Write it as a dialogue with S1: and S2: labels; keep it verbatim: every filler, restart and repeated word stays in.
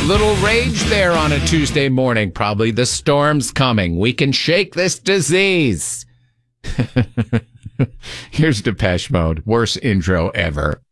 S1: Little rage there on a Tuesday morning. Probably the storm's coming. We can shake this disease. Here's Depeche Mode. Worst intro ever.